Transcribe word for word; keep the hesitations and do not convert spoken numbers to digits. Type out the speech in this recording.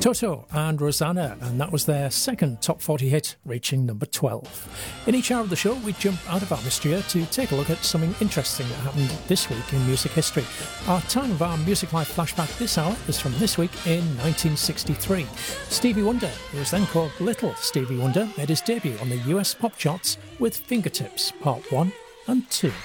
Toto and Rosanna, and that was their second top forty hit, reaching number twelve. In each hour of the show, we jump out of our mystery to take a look at something interesting that happened this week in music history. Our time of our Music Life flashback this hour is from this week in nineteen sixty-three. Stevie Wonder, who was then called Little Stevie Wonder, made his debut on the U S pop charts with Fingertips Part one and two.